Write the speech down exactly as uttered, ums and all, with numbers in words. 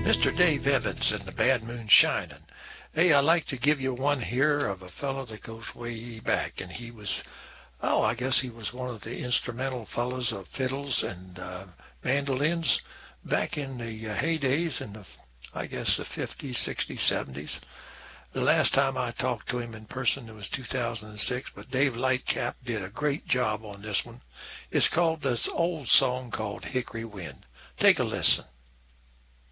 Mister Dave Evans and the Bad Moon Shining. Hey, I'd like to give you one here of a fellow that goes way back, and he was, oh, I guess he was one of the instrumental fellows of fiddles and uh, mandolins back in the uh, heydays in the, I guess, the fifties, sixties, seventies. The last time I talked to him in person, it was two thousand six, but Dave Lightcap did a great job on this one. It's called this old song called Hickory Wind. Take a listen.